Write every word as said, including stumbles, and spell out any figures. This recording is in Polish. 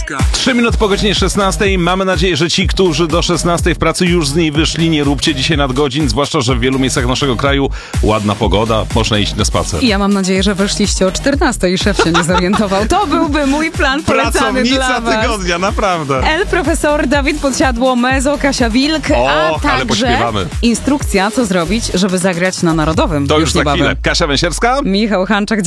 Węsierska. Trzy minuty po godzinie szesnastej. Mamy nadzieję, że ci, którzy do szesnastej w pracy już z niej wyszli, nie róbcie dzisiaj nadgodzin, zwłaszcza, że w wielu miejscach naszego kraju ładna pogoda, można iść na spacer. I ja mam nadzieję, że wyszliście o czternastej i szef się nie zorientował. To byłby mój plan polecany dla Pracownica was. tygodnia, naprawdę. El profesor, Dawid Podsiadło, Mezo, Kasia Wilk, O, a ale także pośpiewamy. instrukcja, co zrobić, żeby zagrać na Narodowym. To już za niebawem. chwilę. Kasia Węsierska. Michał Hanczak.